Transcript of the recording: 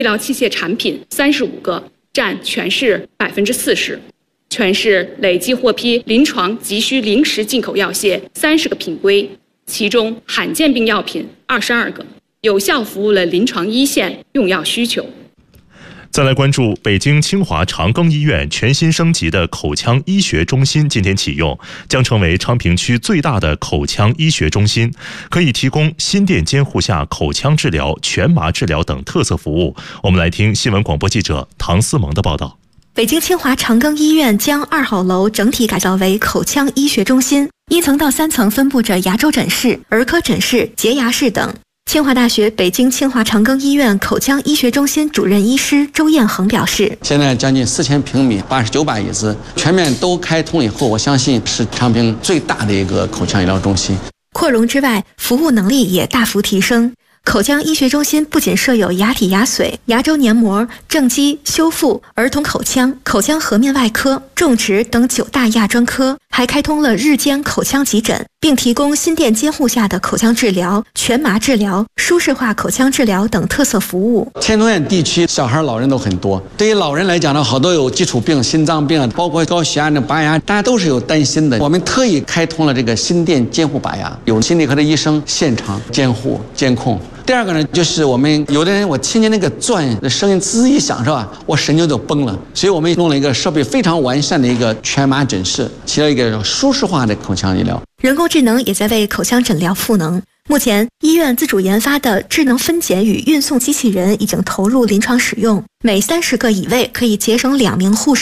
医疗器械产品35个，占全市40%。全市累计获批临床急需临时进口药械30个品规，其中罕见病药品22个，有效服务了临床一线用药需求。 再来关注北京清华长庚医院全新升级的口腔医学中心今天启用，将成为昌平区最大的口腔医学中心，可以提供心电监护下口腔治疗、全麻治疗等特色服务。我们来听新闻广播记者唐思萌的报道。 北京清华长庚医院将2号楼整体改造为口腔医学中心，1层到3层分布着牙周诊室、儿科诊室、洁牙室等。清华大学北京清华长庚医院口腔医学中心主任医师周彦恒表示， 现在将近4000平米，89把椅子，全面都开通以后，我相信是昌平最大的一个口腔医疗中心。 扩容之外，服务能力也大幅提升。口腔医学中心不仅设有牙体牙髓、牙周黏膜、正畸、修复、儿童口腔、口腔颌面外科、种植等9大亚专科，还开通了日间口腔急诊，并提供心电监护下的口腔治疗、全麻治疗、舒适化口腔治疗等特色服务。 天通苑地区小孩老人都很多，对于老人来讲呢，好多有基础病、心脏病，包括高血压、拔牙，大家都是有担心的。我们特意开通了这个心电监护拔牙，有心理科的医生现场监护监控。第二个呢，就是我们有的人，我听见那个钻的声音滋一响，是吧？我神经就崩了。所以我们弄了一个设备非常完善的一个全麻诊室，起到一个舒适化的口腔医疗。 人工智能也在为口腔诊疗赋能。目前，医院自主研发的智能分拣与运送机器人已经投入临床使用，每30个椅位可以节省2名护士